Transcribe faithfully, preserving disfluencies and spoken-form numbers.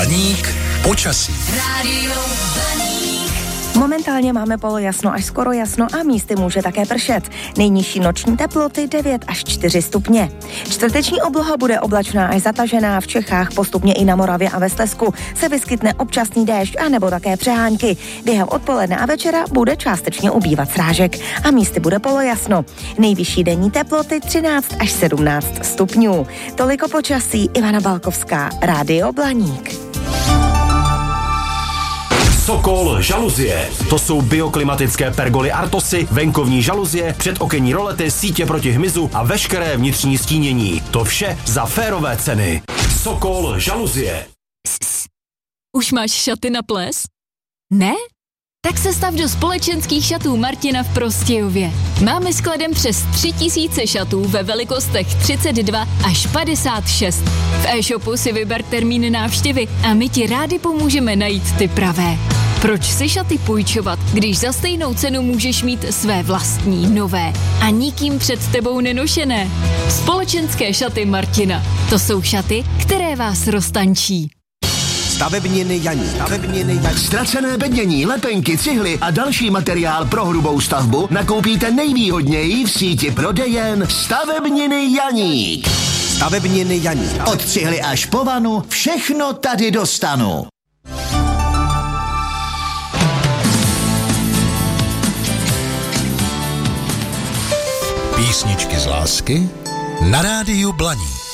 Blaník počasí. Rádio Blaník. Momentálně máme polojasno až skoro jasno a místy může také pršet. Nejnižší noční teploty devět až čtyři stupně. Čtvrteční obloha bude oblačná až zatažená. V Čechách postupně i na Moravě a ve Slezsku se vyskytne občasný déšť a nebo také přehánky. Během odpoledne a večera bude částečně ubývat srážek a místy bude polojasno. Nejvyšší denní teploty třináct až sedmnáct stupňů. Toliko počasí. Ivana Balkovská, Rádio Blaník. Sokol žaluzie. To jsou bioklimatické pergoly Artosy, venkovní žaluzie, předokenní rolety, sítě proti hmyzu a veškeré vnitřní stínění. To vše za férové ceny. Sokol žaluzie. Už máš šaty na ples? Ne? Tak se stav do společenských šatů Martina v Prostějově. Máme skladem přes tři tisíce šatů ve velikostech třicet dva až padesát šest. V e-shopu si vyber termín návštěvy a my ti rádi pomůžeme najít ty pravé. Proč si šaty půjčovat, když za stejnou cenu můžeš mít své vlastní, nové a nikým před tebou nenošené? Společenské šaty Martina. To jsou šaty, které vás roztančí. Stavebniny Janík. Stavebniny Janík. Ztracené bednění, lepenky, cihly a další materiál pro hrubou stavbu nakoupíte nejvýhodněji v síti prodejen Stavebniny Janík. Stavebniny Janík. Od cihly až po vanu, všechno tady dostanu. Písničky z lásky na Rádiu Blaník.